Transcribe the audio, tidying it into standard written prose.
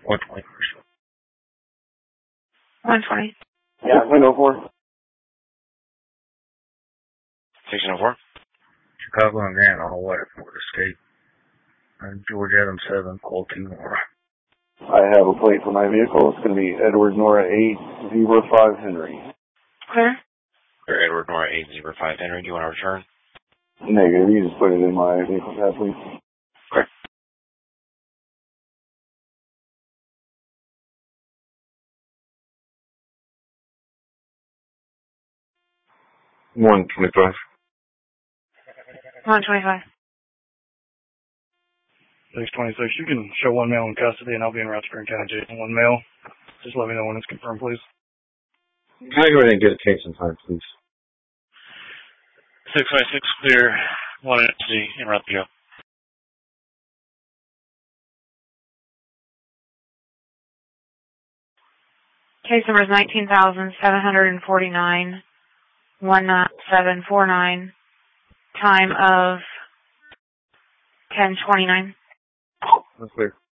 120. 120. Yeah, window 4. Station 04. Chicago and Grant on a water Ford Escape. George Adams 7, call 2 more. I have a plate for my vehicle. It's going to be Edward Nora 805 Henry. Clear? Clear, Edward Nora 805 Henry. Do you want to return? Negative. You just put it in my vehicle tab, please. Clear. $125. 125. 626. You can show one male in custody, and I'll be in route to Green County Jail. One male. Just let me know when it's confirmed, please. Can I go ahead and get a case in time, please? 626 clear. One entity in route to jail. Case number is 19,749, 19749, time of 10:29. That's clear.